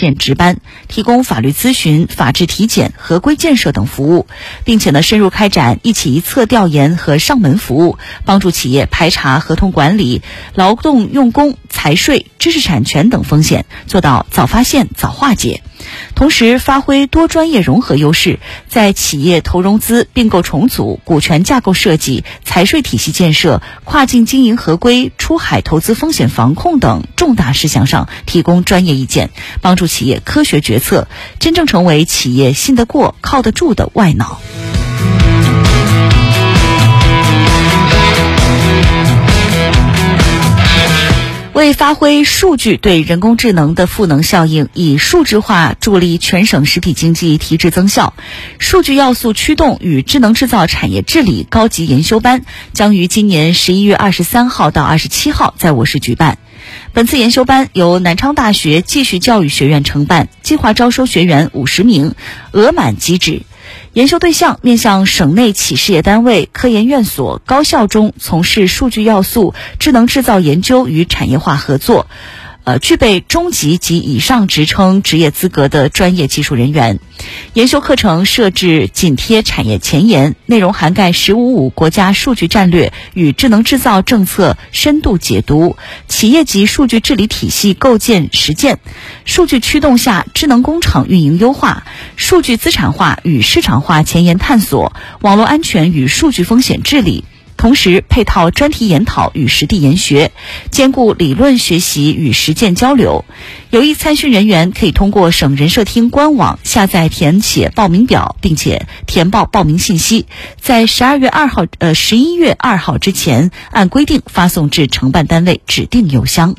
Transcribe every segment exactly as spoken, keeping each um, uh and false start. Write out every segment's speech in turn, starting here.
片值班，提供法律咨询、法制体检、合规建设等服务，并且呢深入开展一起一策调研和上门服务，帮助企业排查合同管理、劳动用工、财税、知识产权等风险，做到早发现、早化解。同时发挥多专业融合优势，在企业投融资、并购重组、股权架构设计、财税体系建设、跨境经营合规、出海投资风险防控等重大事项上提供专业意见，帮助企业科学决策，真正成为企业信得过、靠得住的外脑。为发挥数据对人工智能的赋能效应，以数字化助力全省实体经济提质增效，数据要素驱动与智能制造产业治理高级研修班将于今年十一月二十三号到二十七号在我市举办。本次研修班由南昌大学继续教育学院承办，计划招收学员五十名，额满即止。研修对象面向省内企事业单位、科研院所、高校中从事数据要素、智能制造研究与产业化合作，呃，具备中级及以上职称职业资格的专业技术人员。研修课程设置紧贴产业前沿，内容涵盖“十五五”国家数据战略与智能制造政策深度解读、企业级数据治理体系构建实践、数据驱动下智能工厂运营优化、数据资产化与市场化前沿探索、网络安全与数据风险治理。同时配套专题研讨与实地研学，兼顾理论学习与实践交流。有意参训人员可以通过省人社厅官网下载填写报名表，并且填报报名信息，在十二月二号呃十一月二号之前按规定发送至承办单位指定邮箱。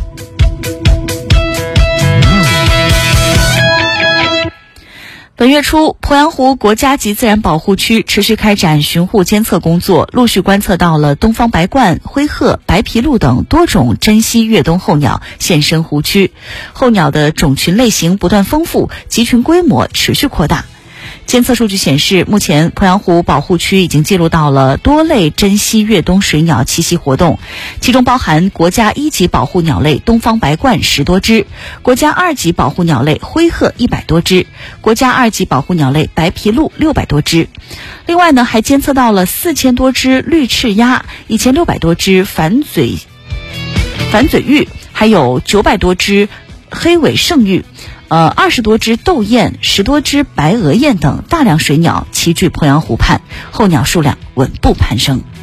本月初，鄱阳湖国家级自然保护区持续开展巡护监测工作，陆续观测到了东方白鹳、灰鹤、白皮鹭等多种珍稀越冬候鸟现身湖区，候鸟的种群类型不断丰富，集群规模持续扩大。监测数据显示，目前鄱阳湖保护区已经记录到了多类珍稀越冬水鸟栖息活动，其中包含国家一级保护鸟类东方白鹳十多只，国家二级保护鸟类灰鹤一百多只，国家二级保护鸟类白皮鹭六百多只。另外呢，还监测到了四千多只绿翅鸭，一千六百多只反嘴反嘴鹬，还有九百多只黑尾圣鹬。呃，二十多只斗雁、十多只白额雁等大量水鸟齐聚鄱阳湖畔，候鸟数量稳步攀升。